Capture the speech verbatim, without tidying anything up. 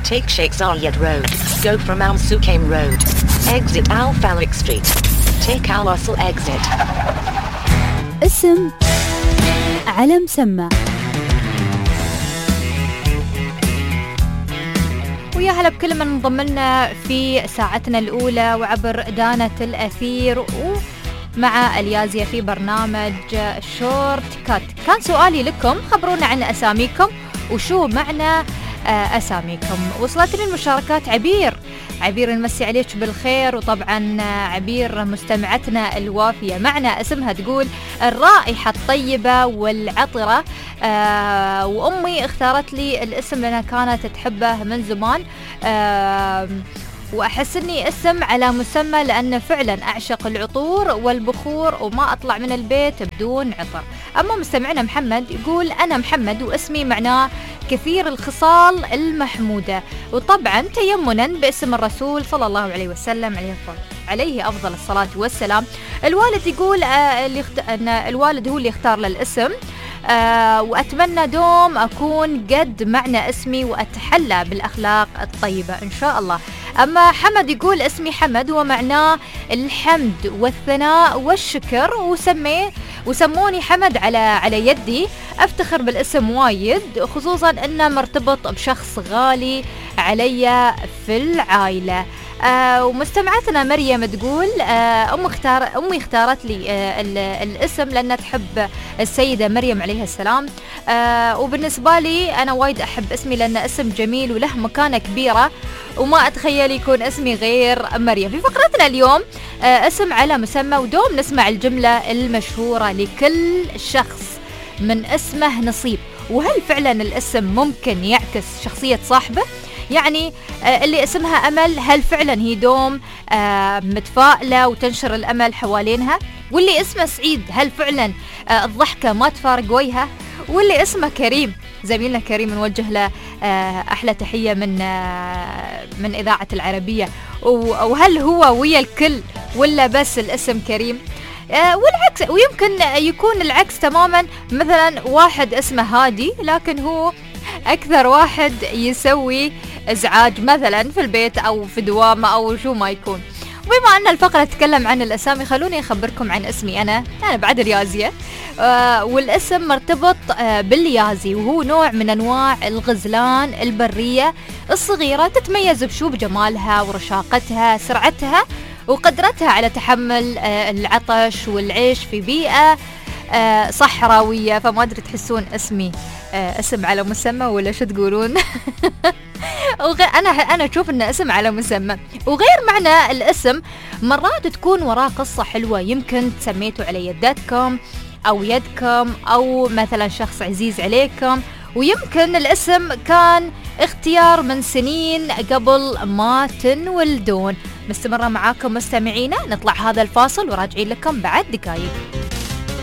Take Sheikh Zayed Road. Go from Al Sukaim Road. Exit Al Falak Street. Take Al Wasl exit. اسم على مسمى. ويا هلا بكل من انضم لنا في ساعتنا الأولى وعبر دانة الأثير ومع اليازية في برنامج شورت كات. كان سؤالي لكم، خبرونا عن أساميكم وشو معنى أساميكم. وصلتني المشاركات. عبير عبير نمسي عليك بالخير، وطبعا عبير مستمعتنا الوافية معنى اسمها تقول الرائحة الطيبة والعطرة. آه وأمي اختارت لي الاسم لأنها كانت تحبه من زمان، آه وأحس أني اسم على مسمى لأن فعلا أعشق العطور والبخور وما أطلع من البيت بدون عطر. أما مستمعنا محمد يقول أنا محمد واسمي معناه كثير الخصال المحمودة، وطبعا تيمنا باسم الرسول صلى الله عليه وسلم عليه عليه أفضل الصلاة والسلام. الوالد يقول آه اللي اخت... أن الوالد هو اللي اختار للاسم، آه وأتمنى دوم أكون قد معنى اسمي وأتحلى بالأخلاق الطيبة إن شاء الله. أما حمد يقول اسمي حمد ومعناه الحمد والثناء والشكر، وسمي وسموني حمد على على يدي. أفتخر بالاسم وايد، خصوصا أنه مرتبط بشخص غالي علي في العائلة. آه ومستمعتنا مريم تقول آه أم اختار أمي اختارت لي آه الاسم لأنها تحب السيدة مريم عليها السلام. آه وبالنسبة لي أنا وايد أحب اسمي لأن اسم جميل وله مكانة كبيرة، وما أتخيل يكون اسمي غير مريم. في فقرتنا اليوم آه اسم على مسمى، ودوم نسمع الجملة المشهورة لكل شخص من اسمه نصيب. وهل فعلا الاسم ممكن يعكس شخصية صاحبه؟ يعني آه اللي اسمها أمل هل فعلا هي دوم آه متفائلة وتنشر الأمل حوالينها؟ واللي اسمه سعيد هل فعلا آه الضحكة ما تفارق وجهه؟ واللي اسمه كريم زميلنا كريم نوجه له آه أحلى تحية من آه من إذاعة العربية، وهل هو ويا الكل ولا بس الاسم كريم؟ آه والعكس، ويمكن يكون العكس تماما. مثلا واحد اسمه هادي لكن هو أكثر واحد يسوي إزعاج مثلا في البيت أو في دوامة أو شو ما يكون. وبما أن الفقرة تتكلم عن الأسامي، خلوني أخبركم عن اسمي. أنا أنا بعد اليازية، آه والاسم مرتبط آه باليازي، وهو نوع من أنواع الغزلان البرية الصغيرة، تتميز بشو بجمالها ورشاقتها، سرعتها وقدرتها على تحمل آه العطش والعيش في بيئة آه صحراوية. فما أدري تحسون اسمي آه اسم على مسمى ولا شو تقولون؟ أنا أنا أشوف إنه اسم على مسمى. وغير معنى الاسم مرات تكون وراه قصة حلوة، يمكن تسميتوا على يدتكم أو يدكم أو مثلا شخص عزيز عليكم، ويمكن الاسم كان اختيار من سنين قبل ما تنولدون. مستمرة معاكم مستمعينا، نطلع هذا الفاصل وراجعين لكم بعد دقايق.